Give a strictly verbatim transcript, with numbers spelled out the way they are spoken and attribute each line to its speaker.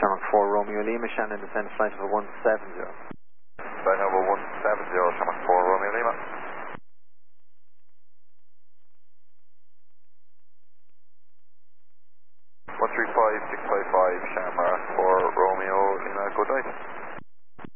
Speaker 1: Shamrock four Romeo Lima, Shannon descend flight of one seven zero.
Speaker 2: Flight over one seven zero, Shamrock four Romeo Lima. one three five six five five, Shamrock four Romeo Lima, good night.